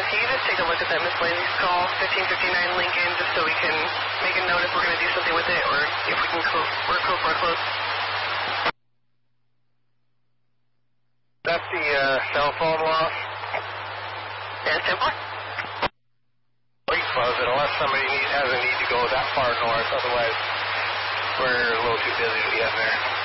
can you just take a look at that miscellaneous call, 1559 Lincoln, just so we can make a note if we're going to do something with it, or if we can work close. That's the cell phone loss? Yeah, simple. Please close it unless somebody has a need to go that far north. Otherwise, we're a little too busy to get there.